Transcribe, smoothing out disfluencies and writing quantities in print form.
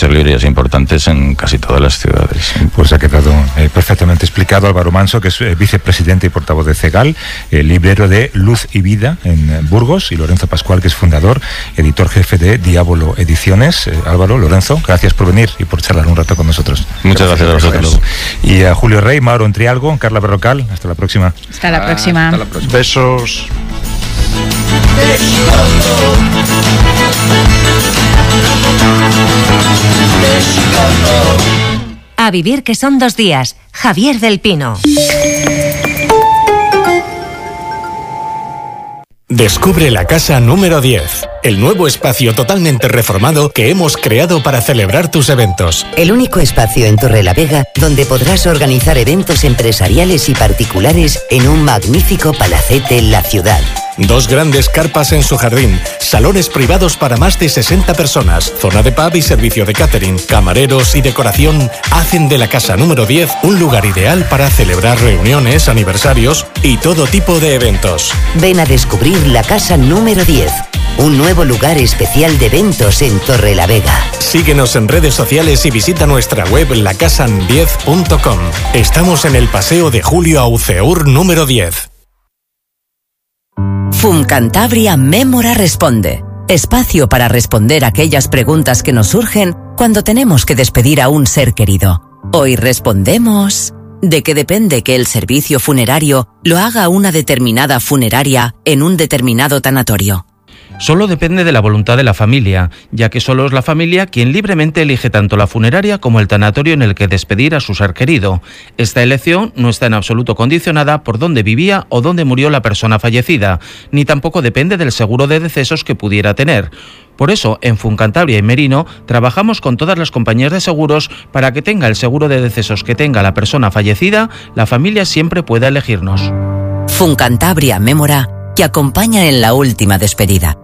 muchas librerías importantes en casi todas las ciudades. Pues ha quedado perfectamente explicado. Álvaro Manso, que es vicepresidente y portavoz de CEGAL, librero de Luz y Vida en Burgos, y Lorenzo Pascual, que es fundador, editor jefe de Diabolo Ediciones. Álvaro, Lorenzo, gracias por venir y por charlar un rato con nosotros. Muchas gracias a vosotros. Y a Julio Rey, Mauro Entrialgo, Carla Berrocal, hasta la próxima. Hasta la próxima. Hasta la próxima. Besos. A vivir, que son 2 días. Javier del Pino. Descubre la casa número 10, el nuevo espacio totalmente reformado que hemos creado para celebrar tus eventos. El único espacio en Torrelavega donde podrás organizar eventos empresariales y particulares en un magnífico palacete en la ciudad. 2 grandes carpas en su jardín, salones privados para más de 60 personas, zona de pub y servicio de catering, camareros y decoración hacen de la casa número 10 un lugar ideal para celebrar reuniones, aniversarios y todo tipo de eventos. Ven a descubrir la casa número 10, un nuevo lugar especial de eventos en Torrelavega. Síguenos en redes sociales y visita nuestra web lacasan10.com. Estamos en el Paseo de Julio Auceur número 10. Funcantabria Mémora Responde. Espacio para responder aquellas preguntas que nos surgen cuando tenemos que despedir a un ser querido. Hoy respondemos: ¿de qué depende que el servicio funerario lo haga una determinada funeraria en un determinado tanatorio? Solo depende de la voluntad de la familia, ya que solo es la familia quien libremente elige tanto la funeraria como el tanatorio en el que despedir a su ser querido. Esta elección no está en absoluto condicionada por dónde vivía o dónde murió la persona fallecida, ni tampoco depende del seguro de decesos que pudiera tener. Por eso, en Funcantabria y Merino, trabajamos con todas las compañías de seguros para que tenga el seguro de decesos que tenga la persona fallecida, la familia siempre pueda elegirnos. Funcantabria Mémora, que acompaña en la última despedida.